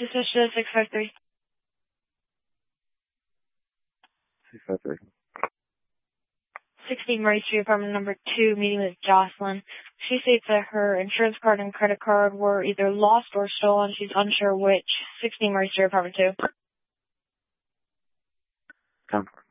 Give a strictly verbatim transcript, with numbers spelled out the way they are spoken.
Decision six five three. six five three. sixteen Murray Street, apartment number two, meeting with Jocelyn. She states that her insurance card and credit card were either lost or stolen. She's unsure which. sixteen Murray Street, apartment two. ten four.